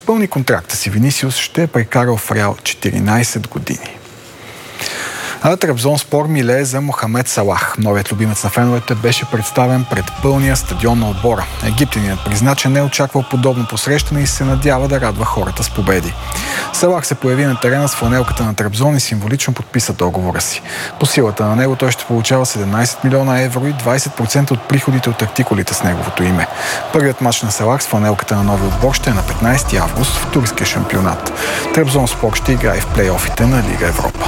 Пълни контракта си Винисиус ще е прекарал в Реал 14 години. А Трабзонспор милее за Мохамед Салах. Новият любимец на феновете беше представен пред пълния стадион на отбора. Египтяният призна, че не е очаквал подобно посрещане и се надява да радва хората с победи. Салах се появи на терена с фланелката на Трабзон и символично подписа договора си. По силата на него той ще получава 17 милиона евро и 20% от приходите от артикулите с неговото име. Първият мач на Салах с фланелката на новия отбор ще е на 15 август в турския шампионат. Трабзонспор ще играе в плейофите на Лига Европа.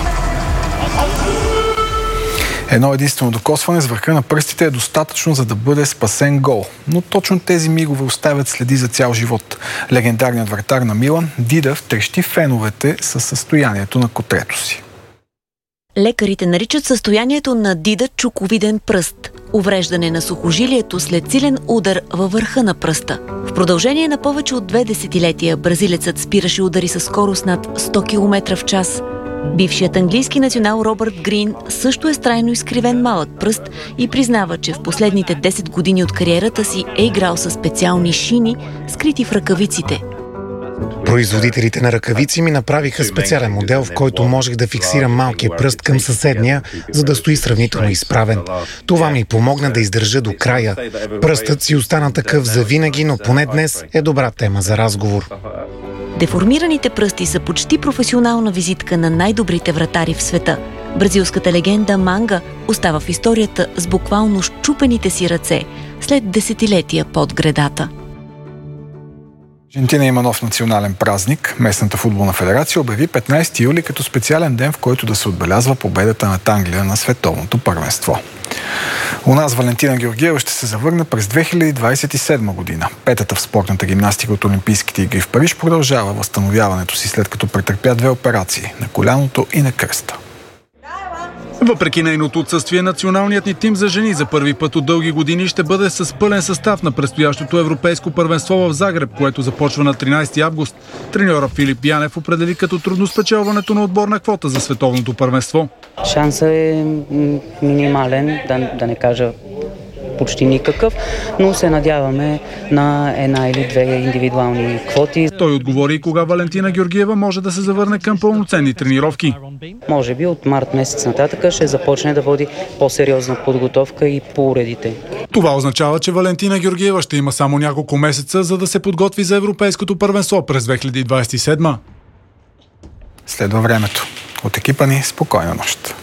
Едно единствено докосване с върха на пръстите е достатъчно, за да бъде спасен гол. Но точно тези мигове оставят следи за цял живот. Легендарният вратар на Милан, Дида, втрещи феновете със състоянието на котрето си. Лекарите наричат състоянието на Дида чуковиден пръст. Увреждане на сухожилието след силен удар във върха на пръста. В продължение на повече от 2 десетилетия бразилецът спираше удари със скорост над 100 км в час. Бившият английски национал Робърт Грин също е с трайно изкривен малък пръст и признава, че в последните 10 години от кариерата си е играл със специални шини, скрити в ръкавиците. Производителите на ръкавици ми направиха специален модел, в който можех да фиксирам малкия пръст към съседния, за да стои сравнително изправен. Това ми помогна да издържа до края. Пръстът си остана такъв завинаги, но поне днес е добра тема за разговор. Деформираните пръсти са почти професионална визитка на най-добрите вратари в света. Бразилската легенда Манга остава в историята с буквално счупените си ръце след десетилетия под гредата. Аржентина има нов национален празник. Местната футболна федерация обяви 15 юли като специален ден, в който да се отбелязва победата над Англия на световното първенство. У нас Валентина Георгиева ще се завърне през 2027 година. Петата в спортната гимнастика от Олимпийските игри в Париж продължава възстановяването си, след като претърпя 2 операции – на коляното и на кръста. Въпреки нейното отсъствие, националният ни тим за жени за първи път от дълги години ще бъде с пълен състав на предстоящото европейско първенство в Загреб, което започва на 13 август. Треньора Филип Янев определи като трудно спечелването на отборна квота за световното първенство. Шансът е минимален, да не кажа почти никакъв, но се надяваме на 1 или 2 индивидуални квоти. Той отговори и кога Валентина Георгиева може да се завърне към пълноценни тренировки. Може би от март месец нататък ще започне да води по-сериозна подготовка и по уредите. Това означава, че Валентина Георгиева ще има само няколко месеца, за да се подготви за европейското първенство през 2027. Следва времето. От екипа ни спокойна нощ.